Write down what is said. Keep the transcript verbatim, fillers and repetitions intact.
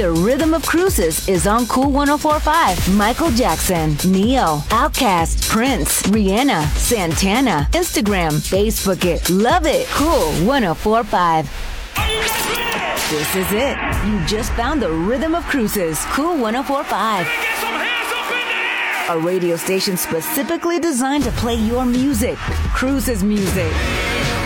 The Rhythm of Cruises is on Cool one oh four point five. Michael Jackson, Neo, Outkast, Prince, Rihanna, Santana. Instagram, Facebook it. Love it. Cool one oh four point five. This is it. You just found the Rhythm of Cruises. Cool one oh four point five. A radio station specifically designed to play your music. Cruises music.